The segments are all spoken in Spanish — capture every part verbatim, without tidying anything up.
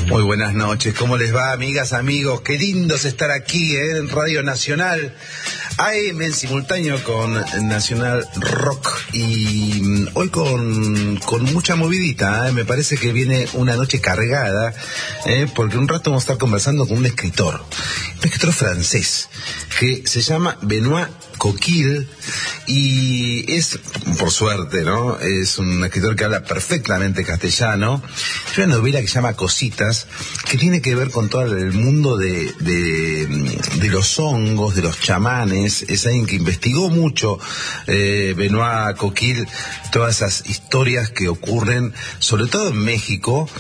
Muy buenas noches, ¿cómo les va, amigas, amigos? Qué lindo es estar aquí, ¿eh? En Radio Nacional, A M en simultáneo con Nacional Rock, y hoy con, con mucha movidita, ¿eh? Me parece que viene una noche cargada, ¿eh? Porque un rato vamos a estar conversando con un escritor, un escritor francés, que se llama Benoît Coquille, y es, por suerte, ¿no? Es un escritor que habla perfectamente castellano. Hay una novela que se llama Cositas, que tiene que ver con todo el mundo de, de, de los hongos, de los chamanes. Es alguien que investigó mucho, eh, Benoît Coquille, todas esas historias que ocurren, sobre todo en México,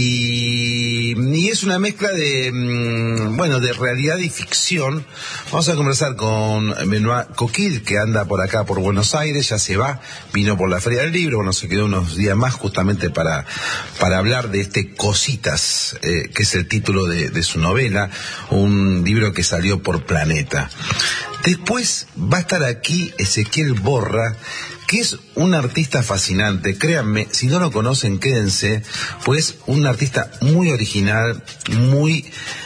y, y es una mezcla de, bueno, de realidad y ficción. Vamos a conversar con Benoît Coquille, que anda por acá, por Buenos Aires, ya se va, vino por la Feria del Libro, bueno, se quedó unos días más justamente para, para hablar de este Cositas, eh, que es el título de, de su novela, un libro que salió por Planeta. Después va a estar aquí Ezequiel Borra, que es un artista fascinante. Créanme, si no lo conocen, quédense, pues un artista muy original, muy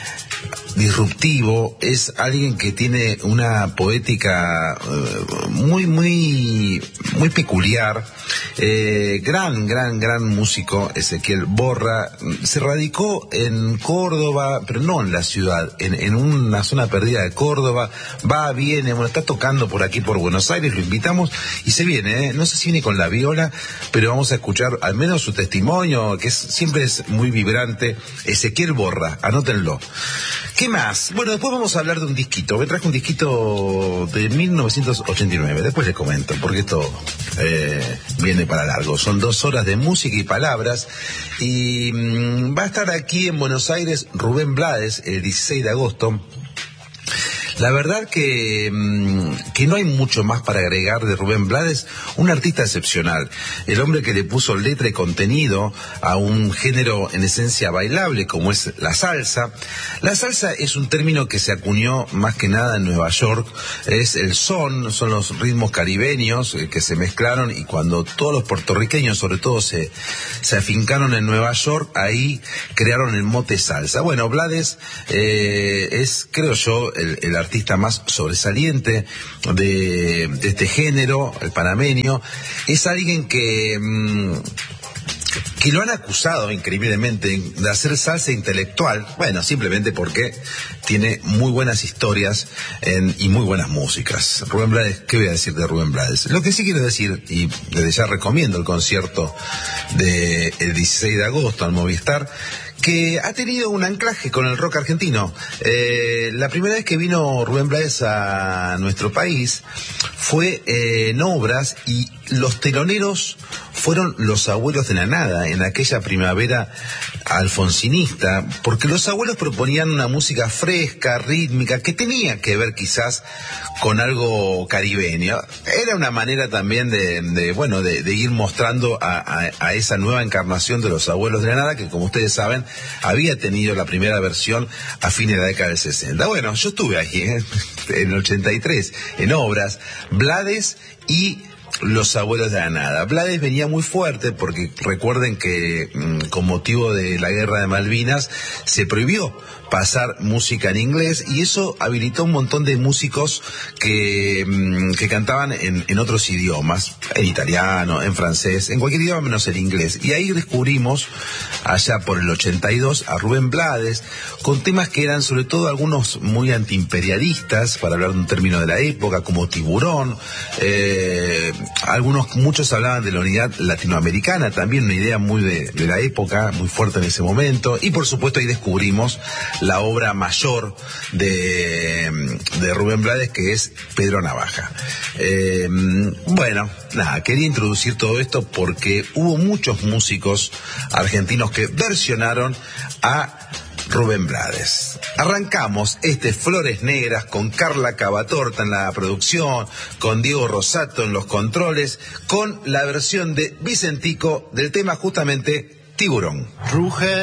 disruptivo. Es alguien que tiene una poética uh, muy, muy, muy peculiar. Eh, gran, gran, gran músico, Ezequiel Borra. Se radicó en Córdoba, pero no en la ciudad, en, en una zona perdida de Córdoba. Va, viene, bueno, está tocando por aquí, por Buenos Aires, lo invitamos y se viene, ¿eh? No sé si viene con la viola, pero vamos a escuchar al menos su testimonio, que es, siempre es muy vibrante. Ezequiel Borra, anótenlo. ¿Qué más? Bueno, después vamos a hablar de un disquito. Me traje un disquito de mil novecientos ochenta y nueve. Después les comento, porque esto eh, viene para largo. Son dos horas de música y palabras. Y mmm, va a estar aquí en Buenos Aires Rubén Blades el dieciséis de agosto. La verdad que, que no hay mucho más para agregar de Rubén Blades, un artista excepcional, el hombre que le puso letra y contenido a un género en esencia bailable como es la salsa. La salsa es un término que se acuñó más que nada en Nueva York, es el son, son los ritmos caribeños que se mezclaron, y cuando todos los puertorriqueños sobre todo se, se afincaron en Nueva York, ahí crearon el mote salsa. Bueno, Blades eh, es, creo yo, el, el artista más sobresaliente de, de este género, el panameño. Es alguien que, mmm, que lo han acusado increíblemente de hacer salsa intelectual, bueno, simplemente porque tiene muy buenas historias en, y muy buenas músicas. Rubén Blades, ¿qué voy a decir de Rubén Blades? Lo que sí quiero decir, y desde ya recomiendo el concierto del dieciséis de agosto al Movistar, que ha tenido un anclaje con el rock argentino. Eh, la primera vez que vino Rubén Blades a nuestro país fue eh, en Obras, y los teloneros fueron Los Abuelos de la Nada, en aquella primavera alfonsinista, porque los abuelos proponían una música fresca, rítmica, que tenía que ver quizás con algo caribeño. Era una manera también de, de bueno, de, de ir mostrando a, a, a esa nueva encarnación de Los Abuelos de la Nada, que, como ustedes saben, había tenido la primera versión a fines de la década del sesenta. Bueno, yo estuve ahí, ¿eh? En el ochenta y tres, en Obras, Blades y Los Abuelos de la Nada. Blades venía muy fuerte porque recuerden que mmm, con motivo de la guerra de Malvinas se prohibió pasar música en inglés, y eso habilitó un montón de músicos que, mmm, que cantaban en, en otros idiomas, en italiano, en francés, en cualquier idioma menos el inglés. Y ahí descubrimos, allá por el ochenta y dos, a Rubén Blades, con temas que eran sobre todo algunos muy antiimperialistas, para hablar de un término de la época, como Tiburón. Eh, algunos, muchos hablaban de la unidad latinoamericana, también una idea muy de, de la época, muy fuerte en ese momento. Y por supuesto ahí descubrimos la obra mayor de, de Rubén Blades, que es Pedro Navaja. Eh, bueno, nada, quería introducir todo esto porque hubo muchos músicos argentinos que versionaron a Rubén Blades. Arrancamos este Flores Negras con Carla Cavatorta en la producción, con Diego Rosato en los controles, con la versión de Vicentico del tema justamente Tiburón. Ruge